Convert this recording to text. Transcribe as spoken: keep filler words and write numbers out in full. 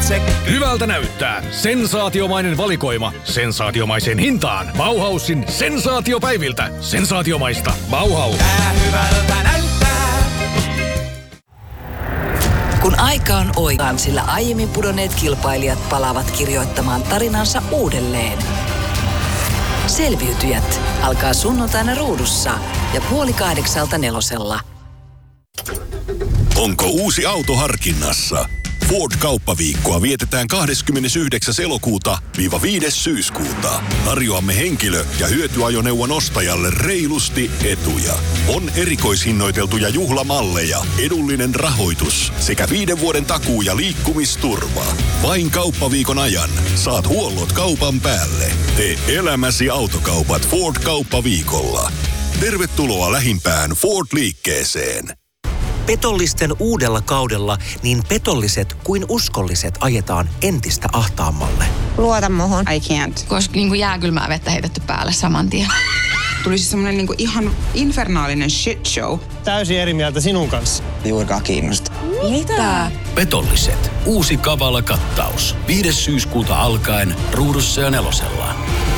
check. Hyvältä näyttää. Sensaatiomainen valikoima. Sensaatiomaiseen hintaan. Bauhausin sensaatiopäiviltä. Sensaatiomaista. Bauhaus. Tää hyvältä näyttää. Kun aika on oikean, sillä aiemmin pudonneet kilpailijat palaavat kirjoittamaan tarinansa uudelleen. Selviytyjät alkaa sunnuntaina Ruudussa ja puoli kahdeksalta Nelosella. Onko uusi auto harkinnassa? Ford-kauppaviikkoa vietetään kahdeskymmenesyhdeksäs elokuuta viiva viides syyskuuta. Tarjoamme henkilö- ja hyötyajoneuvon ostajalle reilusti etuja. On erikoishinnoiteltuja juhlamalleja, edullinen rahoitus sekä viiden vuoden takuu- ja liikkumisturva. Vain kauppaviikon ajan saat huollot kaupan päälle. Tee elämäsi autokaupat Ford-kauppaviikolla. Tervetuloa lähimpään Ford-liikkeeseen. Petollisten uudella kaudella niin petolliset kuin uskolliset ajetaan entistä ahtaammalle. Luota muhun. I can't. Koska niin kuin jääkylmää vettä heitetty päälle saman tien. Tuli siis semmoinen niin kuin ihan infernaalinen shit show. Täysin eri mieltä sinun kanssa. Juurikaan kiinnosta. Mitä? Petolliset. Uusi kavala kattaus. viides syyskuuta alkaen Ruudussa ja Nelosella.